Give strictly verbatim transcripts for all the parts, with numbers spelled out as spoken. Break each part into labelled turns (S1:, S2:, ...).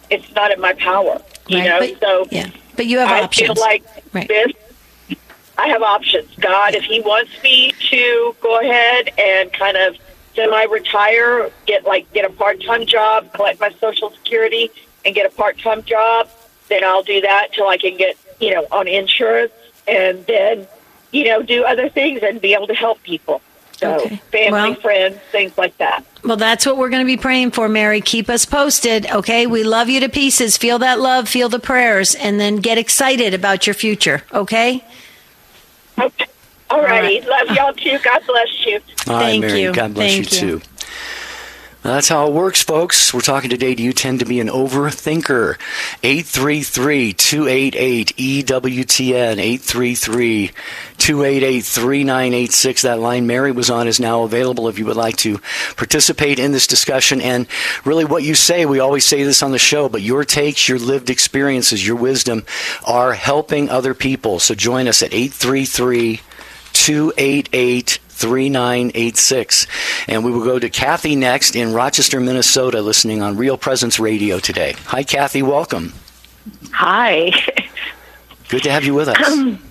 S1: it's not in my power, you
S2: right.
S1: know.
S2: But,
S1: so
S2: yeah, but you have
S1: I
S2: options.
S1: feel like
S2: right.
S1: this. I have options. God, if He wants me to go ahead and kind of semi-retire, get like get a part-time job, collect my Social Security, and get a part-time job, then I'll do that till I can get, you know, on insurance, and then, you know, do other things and be able to help people. So
S2: Okay.
S1: family,
S2: Well,
S1: friends, things like that.
S2: Well, that's what we're going to be praying for, Mary. Keep us posted, okay? We love you to pieces. Feel that love, feel the prayers, and then get excited about your future, okay?
S1: Okay. All righty.
S2: All right.
S1: Love y'all too. God bless you.
S3: All right,
S2: Thank
S3: Mary.
S2: you.
S3: God bless
S2: Thank
S3: you,
S2: you.
S3: too. Well, that's how it works, folks. We're talking today. Do you tend to be an overthinker? eight three three, two eight eight, E W T N, eight three three, two eight eight, three nine eight six. That line Mary was on is now available if you would like to participate in this discussion. And really what you say, we always say this on the show, but your takes, your lived experiences, your wisdom are helping other people. So join us at eight three three, two eight eight, three nine eight six. And we will go to Kathy next in Rochester, Minnesota, listening on Real Presence Radio today. Hi, Kathy. Welcome.
S4: Hi.
S3: Good to have you with us.
S4: Um,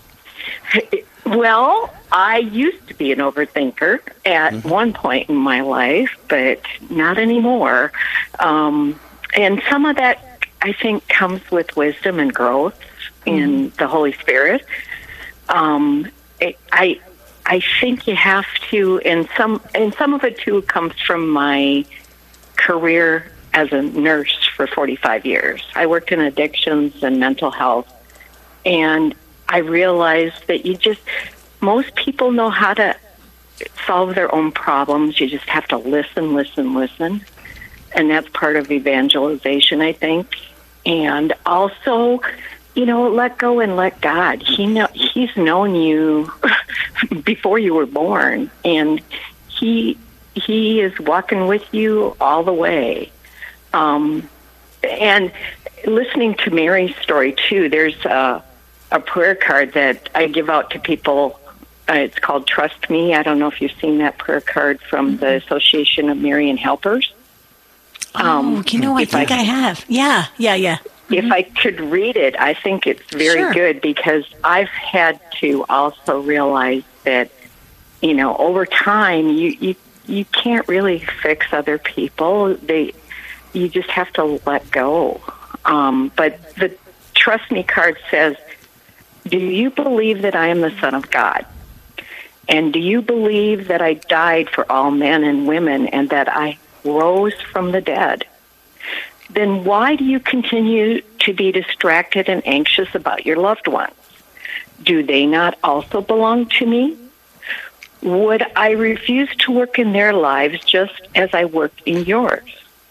S4: well, I used to be an overthinker at
S3: Mm-hmm.
S4: one point in my life, but not anymore. Um, and some of that, I think, comes with wisdom and growth in the Holy Spirit. Um, it, I I think you have to, and some and some of it too comes from my career as a nurse for forty-five years. I worked in addictions and mental health, and I realized that you just, most people know how to solve their own problems. You just have to listen, listen, listen, and that's part of evangelization, I think. And also, you know, let go and let God. He know He's known you before you were born, and He He is walking with you all the way. Um, and listening to Mary's story too, there's a, a prayer card that I give out to people. Uh, it's called Trust Me. I don't know if you've seen that prayer card from mm-hmm. the Association of Marian Helpers.
S2: Um, oh, you know, I think I, I have. Yeah, yeah, yeah.
S4: If I could read it, I think it's very
S2: Sure.
S4: good, because I've had to also realize that, you know, over time, you, you, you can't really fix other people. They, you just have to let go. Um, but the Trust Me card says, do you believe that I am the Son of God? And do you believe that I died for all men and women and that I rose from the dead? Then why do you continue to be distracted and anxious about your loved ones? Do they not also belong to me? Would I refuse to work in their lives just as I worked in yours?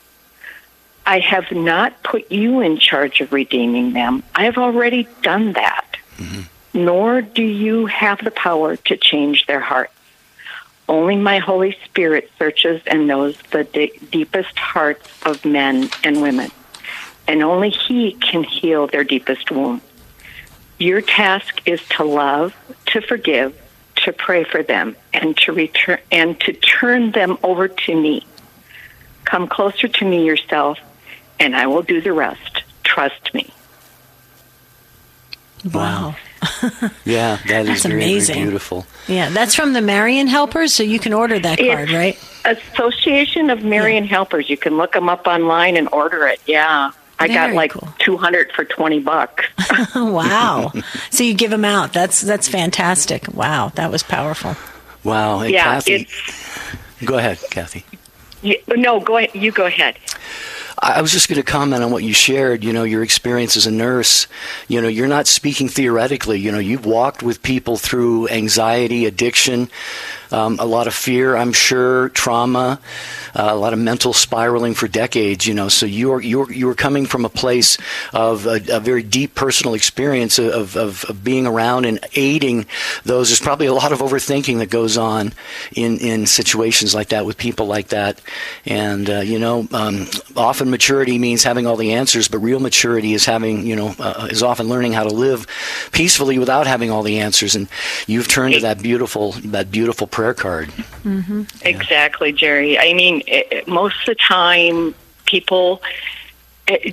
S4: I have not put you in charge of redeeming them. I have already done that. Mm-hmm. Nor do you have the power to change their hearts. Only my Holy Spirit searches and knows the de- deepest hearts of men and women, and only He can heal their deepest wounds. Your task is to love, to forgive, to pray for them, and to return and to turn them over to me. Come closer to me yourself, and I will do the rest. Trust me.
S2: Wow.
S3: Yeah, that
S2: That's
S3: is very,
S2: amazing.
S3: very beautiful.
S2: Yeah, that's from the Marian Helpers, so you can order that card,
S4: It's
S2: right?
S4: Association of Marian
S2: Yeah.
S4: Helpers. You can look them up online and order it. Yeah. I got
S2: Very
S4: like
S2: cool.
S4: two hundred for twenty bucks.
S2: Wow. So you give them out. That's that's fantastic. Wow, that was powerful.
S3: Wow. Hey,
S4: Yeah,
S3: Kathy.
S4: it's-
S3: Go ahead, Kathy.
S4: You, no, go ahead. You go ahead.
S3: I was just going to comment on what you shared, you know, your experience as a nurse. You know, you're not speaking theoretically. You know, you've walked with people through anxiety, addiction, um, a lot of fear, I'm sure, trauma, uh, a lot of mental spiraling for decades, you know. So you're you're you're coming from a place of a, a very deep personal experience of, of, of being around and aiding those. There's probably a lot of overthinking that goes on in, in situations like that with people like that. And, uh, you know, um, often maturity means having all the answers, but real maturity is having, you know, uh, is often learning how to live peacefully without having all the answers. And you've turned to that beautiful, that beautiful prayer card.
S2: Mm-hmm.
S3: Yeah.
S4: Exactly, Jerry. I mean, it, most of the time, people, it,